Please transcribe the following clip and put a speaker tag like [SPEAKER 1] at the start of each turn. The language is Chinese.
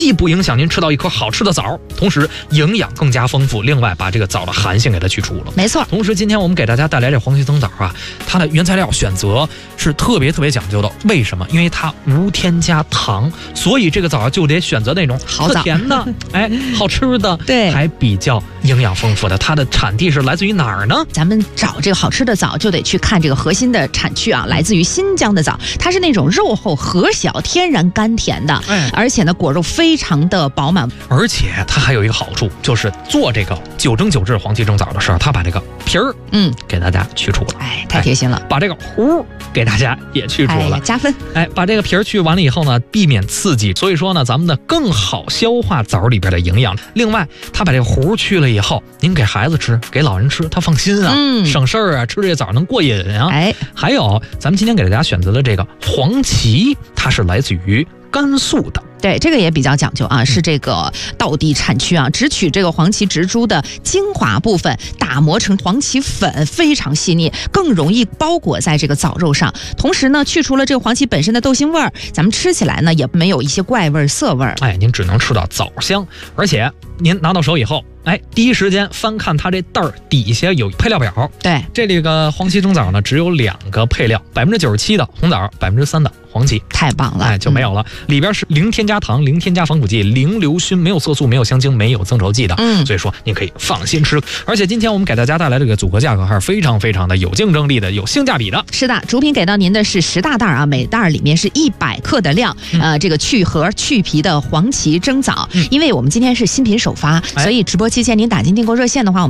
[SPEAKER 1] 既不影响您吃到一颗好吃的枣，同时营养更加丰富。另外，把这个枣的寒性给它去除了。
[SPEAKER 2] 没错。
[SPEAKER 1] 同时，今天我们给大家带来这黄奇增枣啊，它的原材料选择是特别讲究的。为什么？因为它无添加糖，所以这个枣就得选择那种特甜的，好吃的，
[SPEAKER 2] 对，
[SPEAKER 1] 还比较营养丰富的。它的产地是来自于哪儿呢？
[SPEAKER 2] 咱们找这个好吃的枣，就得去看这个核心的产区啊，来自于新疆的枣，它是那种肉厚核小、天然甘甜的，而且呢，果肉非常的饱满，
[SPEAKER 1] 而且它还有一个好处，就是做这个9蒸9制黄奇蒸枣的时候，它把这个皮儿，给大家去除了，
[SPEAKER 2] 太贴心了。
[SPEAKER 1] 把这个核给大家也去除了，
[SPEAKER 2] 加分。
[SPEAKER 1] 把这个皮儿去完了以后呢，避免刺激，所以说呢，咱们呢更好消化枣里边的营养。另外，它把这个核去了以后，您给孩子吃，给老人吃，他放心啊，省事儿啊，吃这个枣能过瘾啊。还有，咱们今天给大家选择的这个黄芪，它是来自于甘肃的。
[SPEAKER 2] 对，这个也比较讲究啊，是这个道地产区啊，只取这个黄芪植株的精华部分，打磨成黄芪粉，非常细腻，更容易包裹在这个枣肉上。同时呢，去除了这个黄芪本身的豆腥味儿，咱们吃起来呢也没有一些怪味涩味儿。
[SPEAKER 1] 您只能吃到枣香，而且您拿到手以后，第一时间翻看它这袋儿底下有配料表。
[SPEAKER 2] 对，
[SPEAKER 1] 这里个黄芪蒸枣呢，只有2个配料，97%的红枣，3%的黄芪，
[SPEAKER 2] 太棒了，
[SPEAKER 1] 就没有了。里边是零添加糖、零添加防腐剂、零硫熏，没有色素、没有香精、没有增稠剂的。所以说您可以放心吃。而且今天我们给大家带来这个组合价格还是非常的有竞争力的，有性价比的。
[SPEAKER 2] 是的，主品给到您的是10大袋啊，每袋里面是100克的量。这个去核去皮的黄芪蒸枣，因为我们今天是新品首发，所以直播期间您打进订购热线的话，